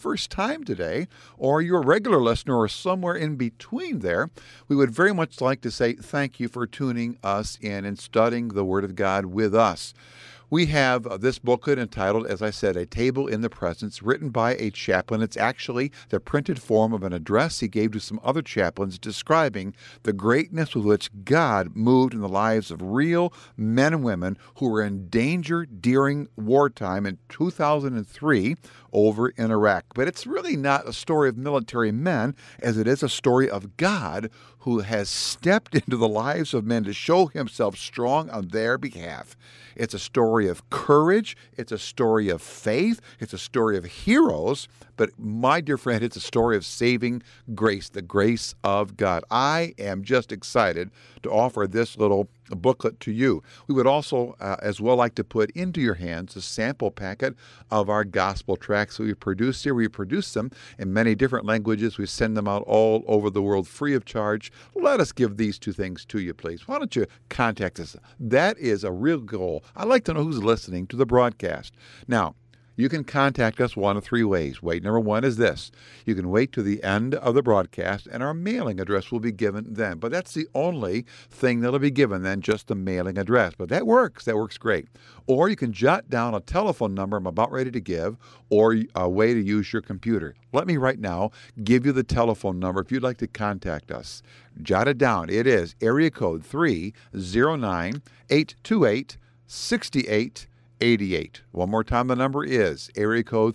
first time today, or you're a regular listener or somewhere in between there, we would very much like to say thank you for tuning us in and studying the Word of God with us. We have this booklet entitled, as I said, A Table in the Presence, written by a chaplain. It's actually the printed form of an address he gave to some other chaplains describing the greatness with which God moved in the lives of real men and women who were in danger during wartime in 2003 over in Iraq. But it's really not a story of military men as it is a story of God who has stepped into the lives of men to show himself strong on their behalf. It's a story of courage. It's a story of faith. It's a story of heroes. But my dear friend, it's a story of saving grace, the grace of God. I am just excited to offer this little booklet to you. We would also as well like to put into your hands a sample packet of our gospel tracts that we produce here. We produce them in many different languages. We send them out all over the world free of charge. Let us give these two things to you, please. Why don't you contact us? That is a real goal. I'd like to know who's listening to the broadcast. Now, you can contact us one of three ways. Way number one is this. You can wait to the end of the broadcast, and our mailing address will be given then. But that's the only thing that'll be given then, just the mailing address. But that works. That works great. Or you can jot down a telephone number I'm about ready to give, or a way to use your computer. Let me right now give you the telephone number if you'd like to contact us. Jot it down. It is area code 309-828-6888. One more time, the number is area code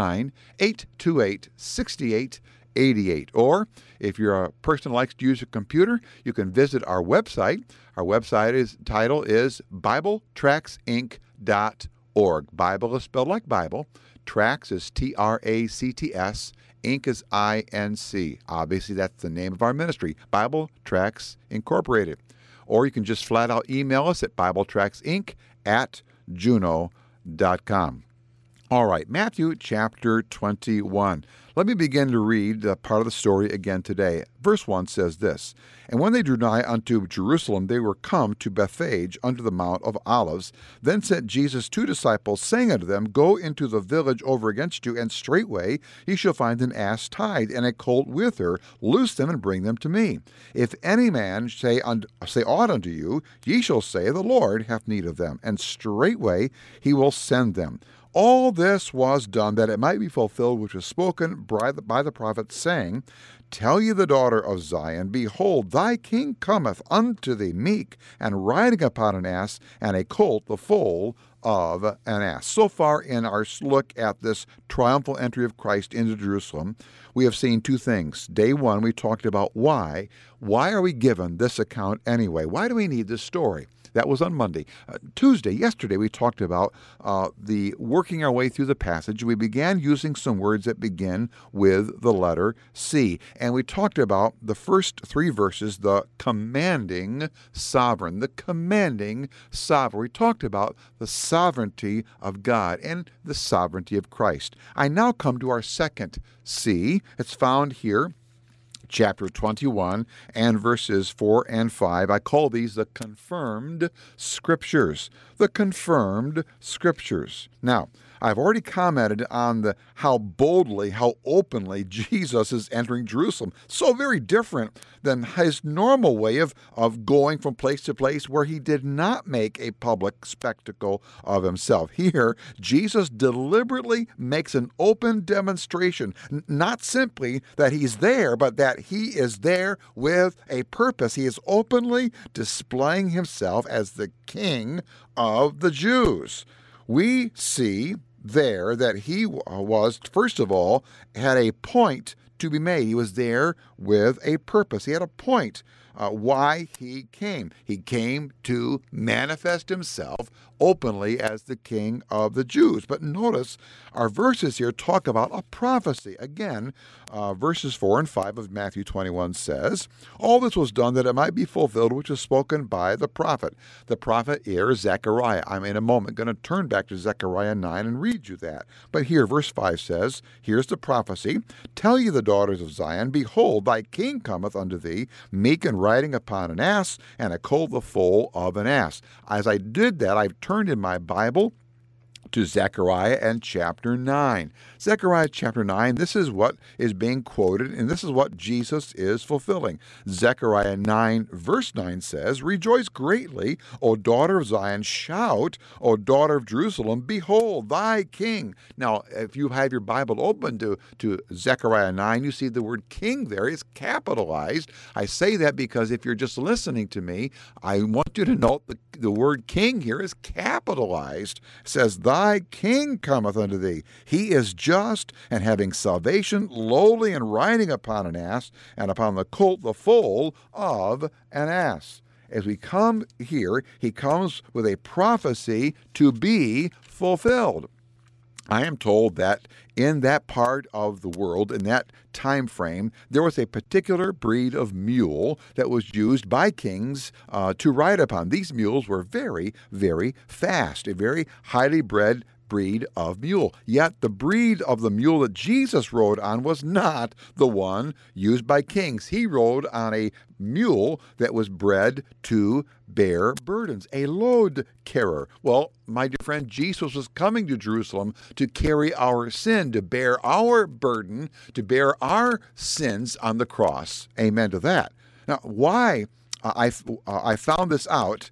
309-828-6888. Or if you're a person who likes to use a computer, you can visit our website. Our website title is BibleTracksInc.org. Bible is spelled like Bible. Tracks is Tracts. Inc. is INC. Obviously, that's the name of our ministry, Bible Tracks Incorporated. Or you can just flat out email us at BibleTracksInc@juno.com. All right, Matthew chapter 21. Let me begin to read part of the story again today. Verse 1 says this, And when they drew nigh unto Jerusalem, they were come to Bethphage unto the Mount of Olives. Then sent Jesus two disciples, saying unto them, Go into the village over against you, and straightway ye shall find an ass tied, and a colt with her. Loose them, and bring them to me. If any man say aught unto you, ye shall say, The Lord hath need of them, and straightway he will send them. All this was done that it might be fulfilled which was spoken by the prophet, saying, Tell ye the daughter of Zion, Behold, thy king cometh unto thee meek, and riding upon an ass, and a colt, the foal of an ass. So far in our look at this triumphal entry of Christ into Jerusalem, we have seen two things. Day one, we talked about why. Why are we given this account anyway? Why do we need this story? That was on Monday. Yesterday, we talked about the working our way through the passage. We began using some words that begin with the letter C. And we talked about the first three verses, the commanding sovereign. The commanding sovereign. We talked about the sovereignty of God and the sovereignty of Christ. I now come to our second C. It's found here. Chapter 21 and verses 4 and 5. I call these the confirmed scriptures. The confirmed scriptures. Now, I've already commented on how boldly, how openly Jesus is entering Jerusalem. So very different than his normal way of going from place to place where he did not make a public spectacle of himself. Here, Jesus deliberately makes an open demonstration, not simply that he's there, but that he is there with a purpose. He is openly displaying himself as the King of the Jews. We see there that he was, first of all, had a point to be made. He was there with a purpose. He had a point why he came. He came to manifest himself openly as the King of the Jews. But notice our verses here talk about a prophecy. Again, verses 4 and 5 of Matthew 21 says, All this was done that it might be fulfilled which was spoken by the prophet. The prophet here is Zechariah. I'm in a moment going to turn back to Zechariah 9 and read you that. But here, verse 5 says, Here's the prophecy. Tell ye the daughters of Zion, Behold, thy king cometh unto thee, meek and riding upon an ass, and a colt the foal of an ass. As I did that, I've turned in my Bible to Zechariah and chapter 9. Zechariah chapter 9, this is what is being quoted, and this is what Jesus is fulfilling. Zechariah 9, verse 9 says, "Rejoice greatly, O daughter of Zion, shout, O daughter of Jerusalem, behold, thy king." Now, if you have your Bible open to Zechariah 9, you see the word king there is capitalized. I say that because if you're just listening to me, I want you to note the word king here is capitalized. It says, "Thy king cometh unto thee. He is just, and having salvation, lowly, and riding upon an ass, and upon the colt, the foal of an ass." As we come here, he comes with a prophecy to be fulfilled. I am told that in that part of the world, in that time frame, there was a particular breed of mule that was used by kings to ride upon. These mules were very, very fast, a very highly bred breed of mule. Yet the breed of the mule that Jesus rode on was not the one used by kings. He rode on a mule that was bred to bear burdens, a load carrier. Well, my dear friend, Jesus was coming to Jerusalem to carry our sin, to bear our burden, to bear our sins on the cross. Amen to that. Now, why I found this out,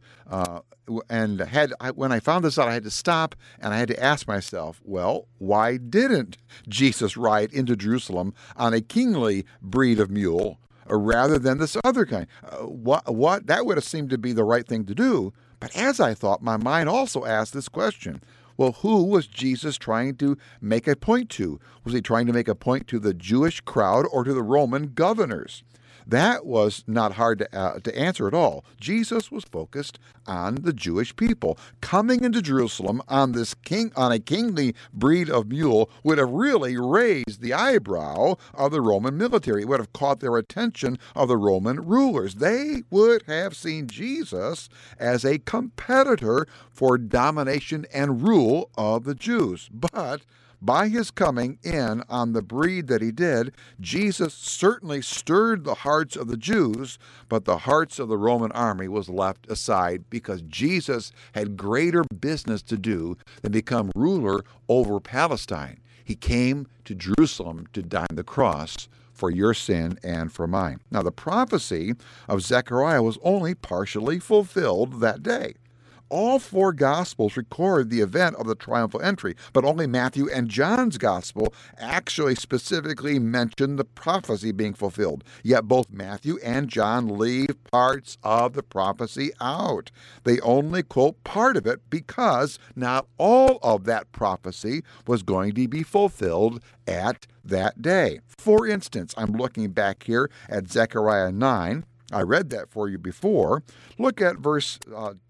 when I found this out, I had to stop and I had to ask myself, well, why didn't Jesus ride into Jerusalem on a kingly breed of mule rather than this other kind? What that would have seemed to be the right thing to do. But as I thought, my mind also asked this question. Well, who was Jesus trying to make a point to? Was he trying to make a point to the Jewish crowd or to the Roman governors? That was not hard to answer at all. Jesus was focused on the Jewish people. Coming into Jerusalem on a kingly breed of mule would have really raised the eyebrow of the Roman military. It would have caught their attention of the Roman rulers. They would have seen Jesus as a competitor for domination and rule of the Jews. But by his coming in on the breed that he did, Jesus certainly stirred the hearts of the Jews, but the hearts of the Roman army was left aside because Jesus had greater business to do than become ruler over Palestine. He came to Jerusalem to die on the cross for your sin and for mine. Now, the prophecy of Zechariah was only partially fulfilled that day. All four Gospels record the event of the triumphal entry, but only Matthew and John's Gospel actually specifically mention the prophecy being fulfilled. Yet both Matthew and John leave parts of the prophecy out. They only quote part of it because not all of that prophecy was going to be fulfilled at that day. For instance, I'm looking back here at Zechariah 9. I read that for you before. Look at verse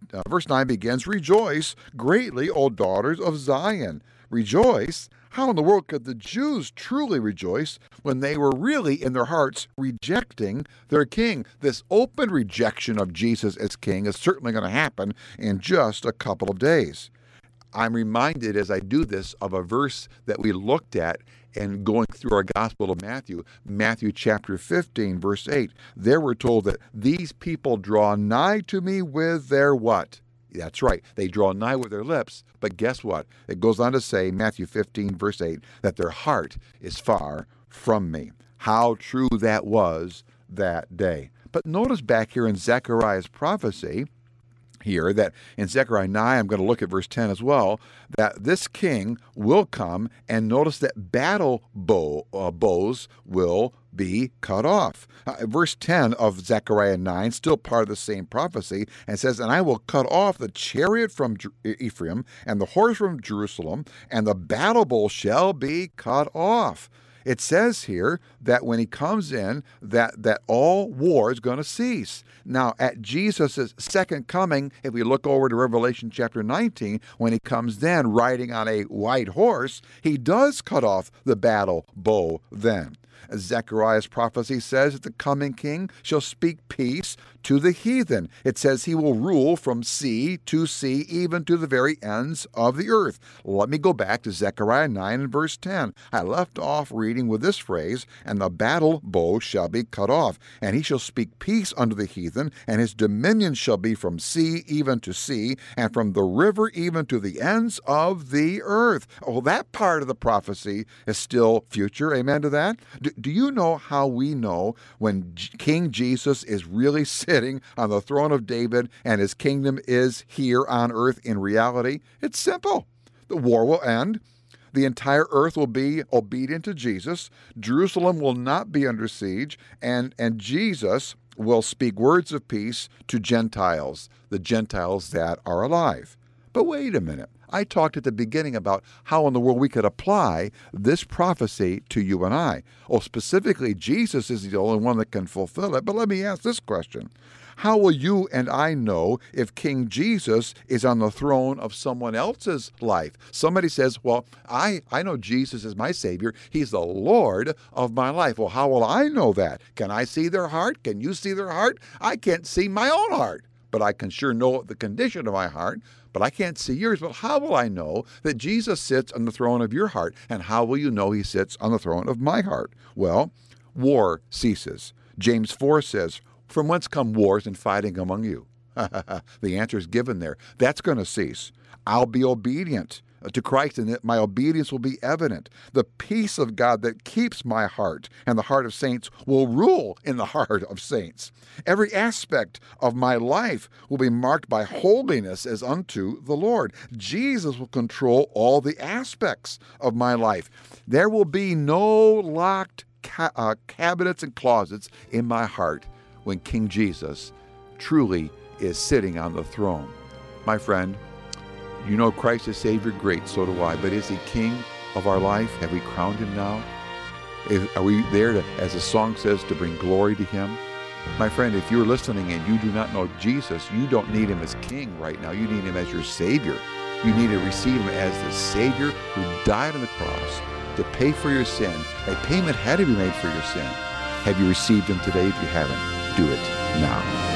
9 begins, "Rejoice greatly, O daughters of Zion." Rejoice? How in the world could the Jews truly rejoice when they were really in their hearts rejecting their king? This open rejection of Jesus as king is certainly going to happen in just a couple of days. I'm reminded as I do this of a verse that we looked at and going through our Gospel of Matthew, Matthew chapter 15, verse 8. There we're told that these people draw nigh to me with their what? That's right. They draw nigh with their lips, but guess what? It goes on to say, Matthew 15, verse 8, that their heart is far from me. How true that was that day. But notice back here in Zechariah's prophecy, here that in Zechariah 9, I'm going to look at verse 10 as well, that this king will come, and notice that battle bows will be cut off. Verse 10 of Zechariah 9, still part of the same prophecy, and says, "And I will cut off the chariot from Ephraim, and the horse from Jerusalem, and the battle bow shall be cut off." It says here that when he comes in, that all war is going to cease. Now, at Jesus' second coming, if we look over to Revelation chapter 19, when he comes then riding on a white horse, he does cut off the battle bow then. Zechariah's prophecy says that the coming king shall speak peace to the heathen. It says he will rule from sea to sea, even to the very ends of the earth. Let me go back to Zechariah 9 and verse 10. I left off reading with this phrase, and the battle bow shall be cut off, and he shall speak peace unto the heathen, and his dominion shall be from sea even to sea, and from the river even to the ends of the earth. Oh, that part of the prophecy is still future. Amen to that? Do you know how we know when King Jesus is really sitting on the throne of David and his kingdom is here on earth in reality? It's simple. The war will end. The entire earth will be obedient to Jesus. Jerusalem will not be under siege, and Jesus will speak words of peace to Gentiles, the Gentiles that are alive. But wait a minute. I talked at the beginning about how in the world we could apply this prophecy to you and I. Oh, specifically, Jesus is the only one that can fulfill it. But let me ask this question. How will you and I know if King Jesus is on the throne of someone else's life? Somebody says, well, I know Jesus is my Savior. He's the Lord of my life. Well, how will I know that? Can I see their heart? Can you see their heart? I can't see my own heart, but I can sure know the condition of my heart. But I can't see yours. But how will I know that Jesus sits on the throne of your heart? And how will you know he sits on the throne of my heart? Well, war ceases. James 4 says, from whence come wars and fighting among you? The answer is given there. That's going to cease. I'll be obedient to Christ, and that my obedience will be evident. The peace of God that keeps my heart and the heart of saints will rule in the heart of saints. Every aspect of my life will be marked by holiness as unto the Lord. Jesus will control all the aspects of my life. There will be no locked cabinets and closets in my heart when King Jesus truly is sitting on the throne. My friend, you know Christ is Savior, great, so do I. But is he King of our life? Have we crowned him now? Are we there, to, as the song says, to bring glory to him? My friend, if you're listening and you do not know Jesus, you don't need him as King right now. You need him as your Savior. You need to receive him as the Savior who died on the cross to pay for your sin. A payment had to be made for your sin. Have you received him today? If you haven't, do it now.